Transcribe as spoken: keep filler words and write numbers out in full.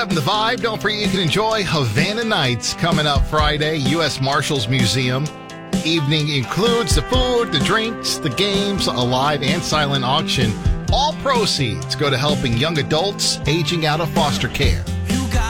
The Vibe. Don't forget you can enjoy Havana Nights coming up Friday, U S Marshals Museum. Evening includes the food, the drinks, the games, a live and silent auction. All proceeds go to helping young adults aging out of foster care.